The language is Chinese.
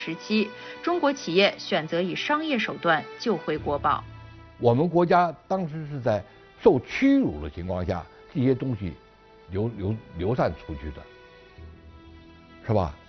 时期，中国企业选择以商业手段救回国宝。 我们国家当时是在受屈辱的情况下，这些东西流散出去的，是吧？